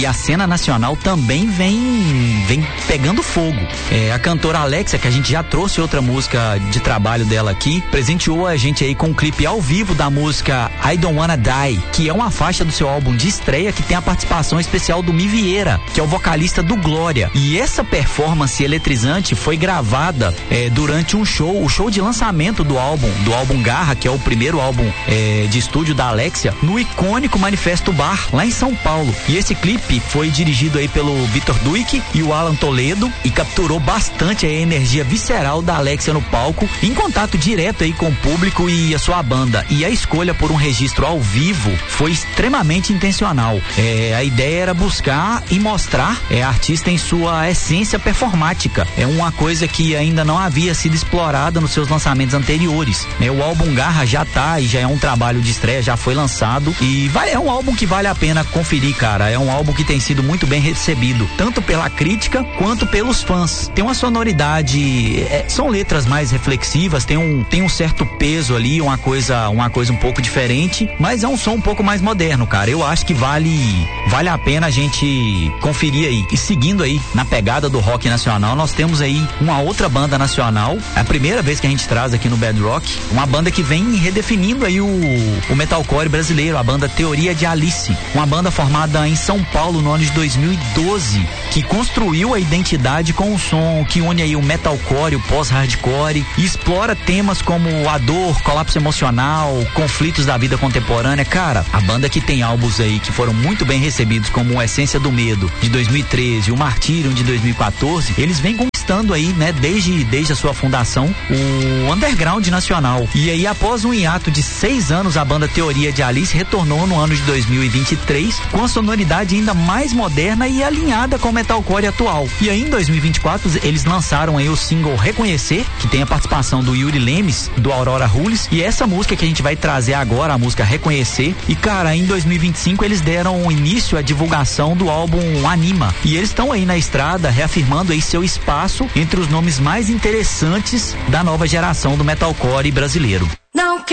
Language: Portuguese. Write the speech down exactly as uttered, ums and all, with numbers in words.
e a cena nacional também vem, vem pegando fogo. É, a cantora Alexia, que a gente já trouxe outra música de trabalho dela aqui, presenteou a gente aí com um clipe ao vivo da música I Don't Wanna Die, que é uma faixa do seu álbum de estreia que tem a participação especial do Mi Vieira, que é o vocalista do Glória. E essa performance eletrizante foi gravada é, durante um show, o show de lançamento do álbum, do álbum Garra, que é o primeiro álbum é, de estúdio da Alexia, no icônico Manifesto Bar, lá em São Paulo. E esse clipe foi dirigido aí pelo Vitor Duick e o Alan Toledo e capturou bastante a energia visceral da Alexia no palco, em contato direto aí com o público e a sua banda. E a escolha por um registro ao vivo foi extremamente intencional. É, a ideia era buscar e mostrar é, a artista em sua essência performática. É uma coisa que ainda não havia sido explorada nos seus lançamentos anteriores. É, o álbum Garra já tá e já é um trabalho de estreia, já foi lançado e vai, é um álbum que vale a pena conferir, cara. É um álbum que tem sido muito bem recebido, tanto pela crítica quanto pelos fãs. Tem uma sonoridade, é, são letras mais reflexivas, tem um, tem um certo peso ali, uma coisa, uma coisa um pouco diferente, mas é um som um pouco mais moderno, cara. Eu acho que vale, vale a pena a gente conferir aí. E seguindo aí na pegada do rock nacional, nós temos aí uma outra banda nacional, é a primeira vez que a gente traz aqui no Bad Rock, uma banda que vem redefinindo aí o, o metalcore brasileiro, a banda Teoria de Alice, uma banda formada em São Paulo no ano de dois mil e doze, que construiu a identidade com um som que une aí o metalcore, o pós-hardcore e explora temas como a dor, colapso emocional, conflitos da vida contemporânea. Cara, a banda que tem álbuns aí que foram muito bem recebidos, como o Essência do Medo de dois mil e treze, o Martyrium de dois mil e quatorze, eles vêm conquistando aí, né, desde, desde a sua fundação, o underground nacional. E aí, após um hiato de seis anos, a banda Teoria de Alice retornou no ano de dois mil e vinte e três com a sonoridade ainda mais moderna e alinhada com o metalcore atual. E aí, em dois mil e vinte e quatro, eles lançaram aí o single Reconhecer, que tem a participação do Yuri Lemes, do Aurora Rules, e essa música que a gente vai trazer agora, a música Reconhecer. E, cara, em dois mil e vinte e cinco eles deram início à divulgação do álbum Anima. E eles estão aí na estrada, reafirmando aí seu espaço entre os nomes mais interessantes da nova geração do metalcore brasileiro. Não